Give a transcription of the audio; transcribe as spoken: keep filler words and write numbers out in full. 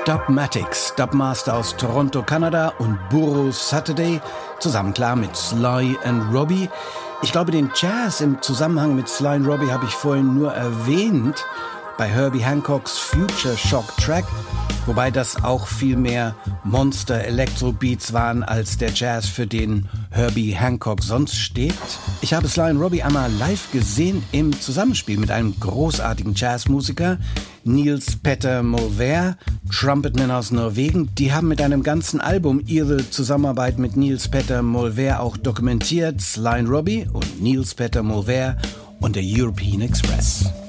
Dubmatix, Dubmaster aus Toronto, Kanada und Burro Saturday, zusammen klar mit Sly and Robbie. Ich glaube, den Jazz im Zusammenhang mit Sly and Robbie habe ich vorhin nur erwähnt bei Herbie Hancocks Future Shock Track, wobei das auch viel mehr Monster-Electro-Beats waren als der Jazz, für den Herbie Hancock sonst steht. Ich habe Sly and Robbie einmal live gesehen im Zusammenspiel mit einem großartigen Jazzmusiker, Niels Petter Molvær, Trumpetman aus Norwegen. Die haben mit einem ganzen Album ihre Zusammenarbeit mit Niels Petter Molvær auch dokumentiert. Sly and Robbie und Niels Petter Molvær und der European Express.